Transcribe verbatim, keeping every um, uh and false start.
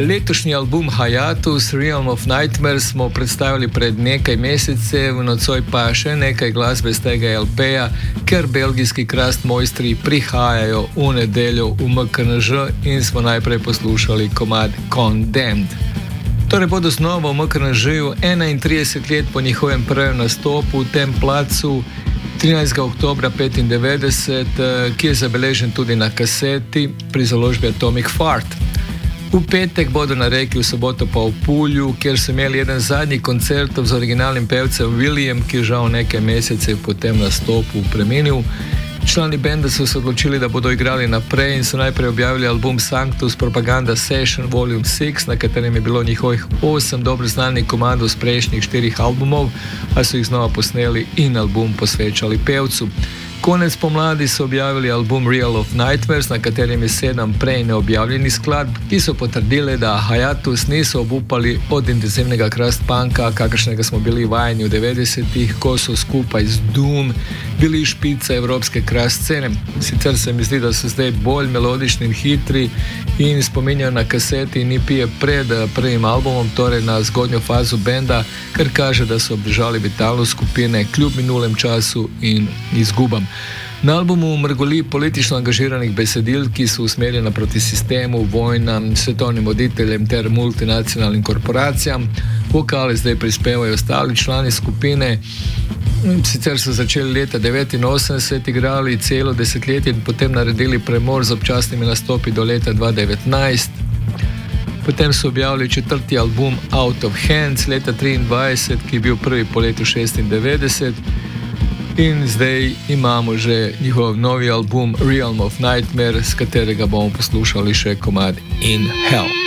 Letošnji album Hiatus, Realm of Nightmares, smo predstavili pred nekaj mesecev, nocoj pa še nekaj glasbe z tega el peja, ker belgijski krast mojstri prihajajo v nedeljo v em ka en že in smo najprej poslušali komad Condemned. Torej bodo znova v em ka en žeju enaintrideset let po njihovem prvem nastopu v tem placu trinajstega oktobra petindevetdeset, ki je zabeležen tudi na kaseti pri založbi Atomic Fart. V petek bodo na Reki, v soboto pa v Pulju, kjer so imeli eden zadnjih koncertov z originalnim pevcem William, ki je žal nekaj mesecev po tem nastopu preminil. Člani benda so se odločili, da bodo igrali naprej in so najprej objavili album Sanctus Propaganda Session Volume šest, na katerem je bilo njihovih osem dobro znanih komadov z prejšnjih štirih albumov, a so jih znova posneli in album posvečali pevcu. Konec pomladi so objavili album Realm of Nightmares, na katerem je sedem prej neobjavljenih skladb, ki so potrdile, da Hiatus niso obupali od intenzivnega crust punka, kakršnega smo bili vajeni v devetdesetih, ko so skupaj z Doom bili špica evropske crust scene. Sicer se mi zdi, da so zdaj bolj melodični in hitri in spominjajo na kaseti in e pe pred prvim albumom, torej na zgodnjo fazo benda, kar kaže, da so obdržali vitalnost skupine kljub minulem času in izgubam. Na albumu mrgoli politično angažiranih besedil, ki so usmerjena proti sistemu, vojnam, svetovnim voditeljem ter multinacionalnim korporacijam. Vokale zdaj prispevajo ostali člani skupine. Sicer so začeli leta devetinosemdeset, igrali celo desetletje in potem naredili premor z občasnimi nastopi do leta dva tisoč devetnajst. Potem so objavili četrti album Out of Hands leta triindvajset, ki je bil prvi po letu šestindevetdeset. In zdaj imamo že njihov novi album Realm of Nightmares, s katerega bomo poslušali še komad In Hell.